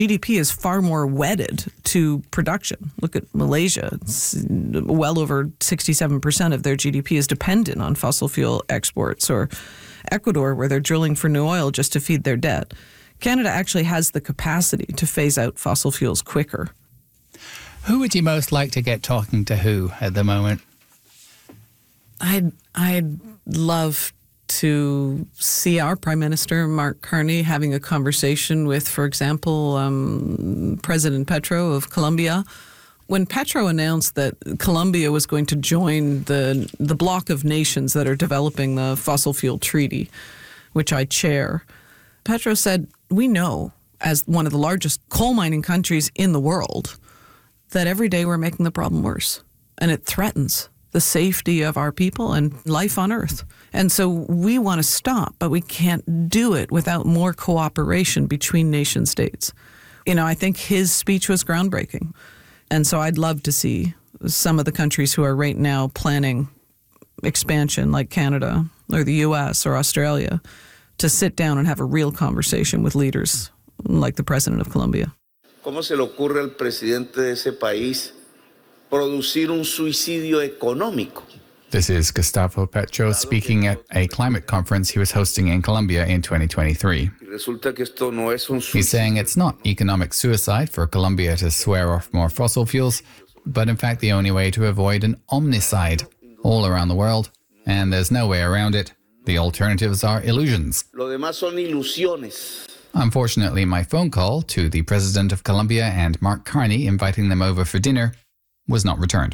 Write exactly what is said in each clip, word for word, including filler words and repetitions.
G D P is far more wedded to production. Look at Malaysia. It's well over sixty-seven percent of their G D P is dependent on fossil fuel exports. Or Ecuador, where they're drilling for new oil just to feed their debt. Canada actually has the capacity to phase out fossil fuels quicker. Who would you most like to get talking to who at the moment? I'd, I'd love to see our Prime Minister, Mark Carney, having a conversation with, for example, um, President Petro of Colombia. When Petro announced that Colombia was going to join the the bloc of nations that are developing the fossil fuel treaty, which I chair, Petro said, we know, as one of the largest coal mining countries in the world, that every day we're making the problem worse. And it threatens the safety of our people and life on Earth. And so we want to stop, but we can't do it without more cooperation between nation states. You know, I think his speech was groundbreaking. And so I'd love to see some of the countries who are right now planning expansion, like Canada or the U S or Australia, to sit down and have a real conversation with leaders like the President of Colombia. ¿Cómo se le ocurre al presidente de ese país producir un suicidio económico? This is Gustavo Petro speaking at a climate conference he was hosting in Colombia in twenty twenty-three. He's saying it's not economic suicide for Colombia to swear off more fossil fuels, but in fact the only way to avoid an omnicide all around the world, and there's no way around it. The alternatives are illusions. Lo demás son ilusiones. Unfortunately, my phone call to the President of Colombia and Mark Carney inviting them over for dinner was not returned.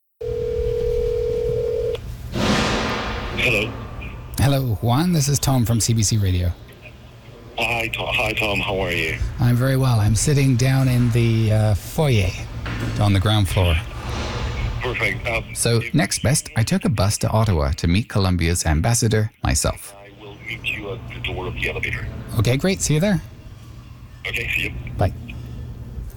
Hello. Hello, Juan. This is Tom from C B C Radio. Hi, Tom. Hi, Tom. How are you? I'm very well. I'm sitting down in the uh, foyer on the ground floor. Perfect. Uh, so, next best, I took a bus to Ottawa to meet Colombia's ambassador myself. I will meet you at the door of the elevator. Okay, great. See you there. Okay, see you. Bye.